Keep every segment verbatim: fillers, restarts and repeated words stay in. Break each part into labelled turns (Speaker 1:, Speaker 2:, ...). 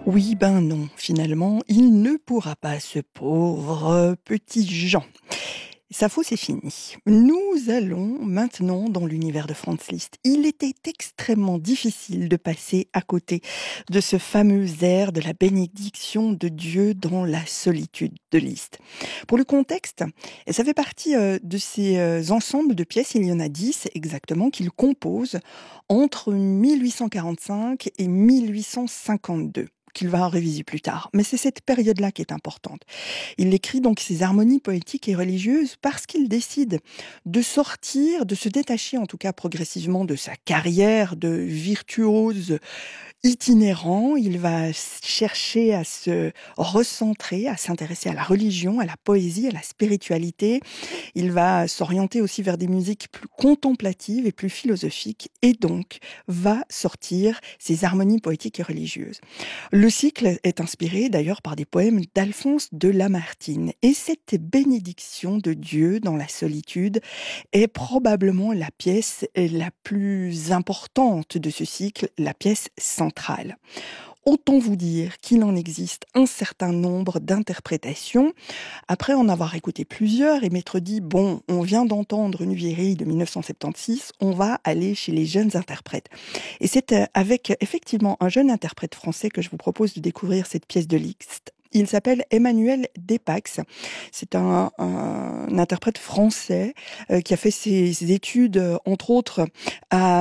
Speaker 1: Oui, ben non, finalement, il ne pourra pas, ce pauvre petit Jean. Sa faute, c'est fini. Nous allons maintenant dans l'univers de Franz Liszt. Il était extrêmement difficile de passer à côté de ce fameux air de la bénédiction de Dieu dans la solitude de Liszt. Pour le contexte, ça fait partie euh, de ces euh, ensembles de pièces, il y en a dix exactement, qu'il compose entre mille huit cent quarante-cinq et mille huit cent cinquante-deux qu'il va réviser plus tard. Mais c'est cette période-là qui est importante. Il écrit donc ses harmonies poétiques et religieuses parce qu'il décide de sortir, de se détacher en tout cas progressivement de sa carrière de virtuose itinérant. Il va chercher à se recentrer, à s'intéresser à la religion, à la poésie, à la spiritualité. Il va s'orienter aussi vers des musiques plus contemplatives et plus philosophiques et donc va sortir ses harmonies poétiques et religieuses. Le cycle est inspiré d'ailleurs par des poèmes d'Alphonse de Lamartine et cette bénédiction de Dieu dans la solitude est probablement la pièce la plus importante de ce cycle, la pièce centrale. Autant vous dire qu'il en existe un certain nombre d'interprétations. Après en avoir écouté plusieurs et m'être dit, bon, on vient d'entendre une vieillerie de mille neuf cent soixante-seize, on va aller chez les jeunes interprètes. Et c'est euh, avec effectivement un jeune interprète français que je vous propose de découvrir cette pièce de Liszt. Il s'appelle Emmanuel Despax. C'est un, un interprète français euh, qui a fait ses, ses études, euh, entre autres, à,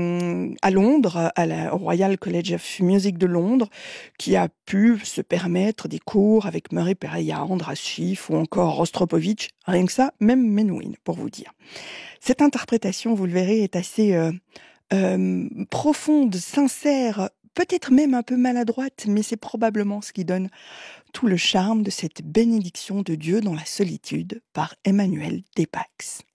Speaker 1: à Londres, à la Royal College of Music de Londres, qui a pu se permettre des cours avec Murray Perahia, Andras Schiff ou encore Rostropovitch. Rien que ça, même Menuhin, pour vous dire. Cette interprétation, vous le verrez, est assez euh, euh, profonde, sincère, peut-être même un peu maladroite, mais c'est probablement ce qui donne tout le charme de cette bénédiction de Dieu dans la solitude par Emmanuel Despax.